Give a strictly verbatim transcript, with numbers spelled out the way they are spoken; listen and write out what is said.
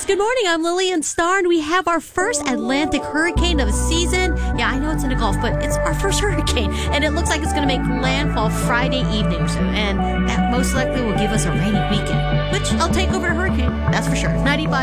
Good morning. I'm Lillian Starr, and we have our first Atlantic hurricane of the season. Yeah, I know it's in the Gulf, but it's our first hurricane, and it looks like it's going to make landfall Friday evening, and that most likely will give us a rainy weekend, which I'll take over a hurricane. That's for sure. ninety-five